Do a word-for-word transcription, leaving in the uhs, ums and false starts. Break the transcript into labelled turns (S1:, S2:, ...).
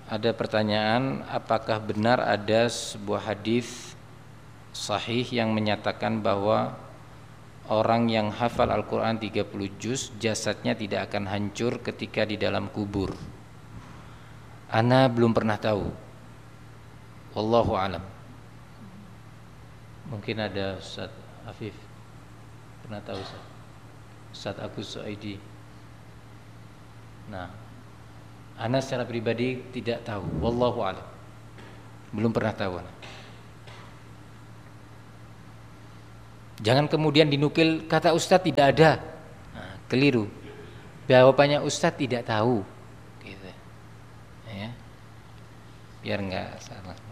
S1: ada pertanyaan, apakah benar ada sebuah hadis sahih yang menyatakan bahwa orang yang hafal Al-Quran tiga puluh juz jasadnya tidak akan hancur ketika di dalam kubur? Ana belum pernah tahu. Wallahu alam. Mungkin ada Ustaz Afif pernah tahu, Ustaz. Ustaz Agus Suaidi. Nah, ana secara pribadi tidak tahu. Wallahu alam. Belum pernah tahu. Jangan kemudian dinukil kata Ustaz tidak ada. Nah, keliru. Jawabannya Ustaz tidak tahu. Gitu. Ya. Biar enggak salah.